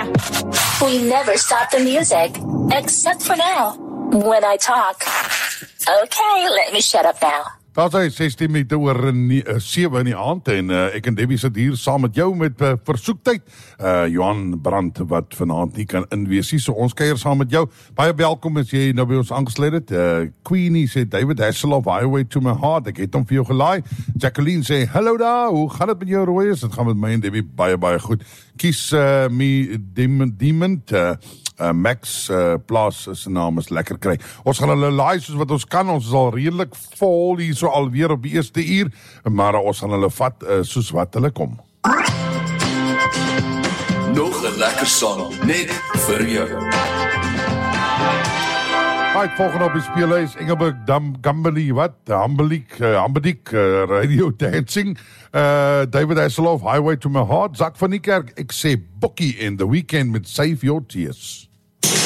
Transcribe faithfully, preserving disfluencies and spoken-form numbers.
We never stop the music, except for now, when I talk. Okay, let me shut up now. Daar is sestien minute oor sewe in die aand en uh, ek en Debbie sit hier saam met jou met uh, versoektyd. Uh, Johan Brandt wat vanaand nie kan inwees nie, so ons kuier saam met jou. Baie welkom as jy nou by ons aangesluit het. Uh, Queenie sê David Hasselhoff, Highway to my heart. Ek het hom vir jou gelaai. Jacqueline sê, hallo daar, hoe gaan het met jou rooies? Het gaan met my en Debbie baie, baie goed. Kies uh, me Demon, Demon uh, Uh, Max uh, Plaas sy naam is lekker kry. Ons gaan hulle laai soos wat ons kan. Ons is al redelik vol hier so alweer op die eerste uur, maar uh, ons gaan hulle vat uh, soos wat hulle kom. Nog 'n lekker song net vir jou. Right, volgende op die speelhuis Engelberg Gambeli, wat? Hambelik, uh, Hambedik, uh, Radio Dancing, uh, David Hasselhoff, Highway to my heart, Zak van die Kerk, ek sê Bokkie in The Weekend met Save Your Tears.